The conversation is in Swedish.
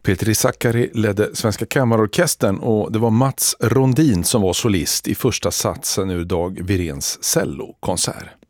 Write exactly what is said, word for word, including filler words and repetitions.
Petri Sakari ledde Svenska kammarorkestern och det var Mats Rondin som var solist i första satsen ur Dag Viréns cellokonsert.